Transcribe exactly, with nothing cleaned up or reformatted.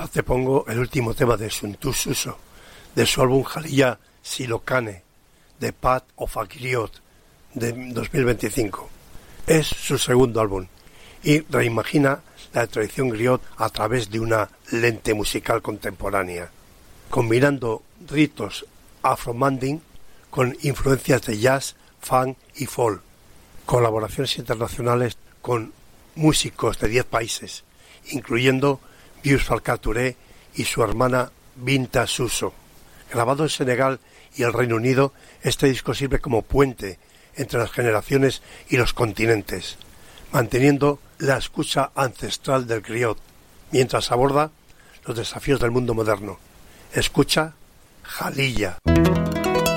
te pongo el último tema de Suntu Suso, de su álbum Jalilla Silocane, de Path of a Griot, de dos mil veinticinco. Es su segundo álbum y reimagina la tradición griot a través de una lente musical contemporánea, combinando ritos afro-manding con influencias de jazz, funk y folk, colaboraciones internacionales con músicos de diez países, incluyendo Bius Falcaturé y su hermana Binta Suso. Grabado en Senegal y el Reino Unido, este disco sirve como puente entre las generaciones y los continentes, manteniendo la escucha ancestral del griot, mientras aborda los desafíos del mundo moderno. Escucha Jalilla.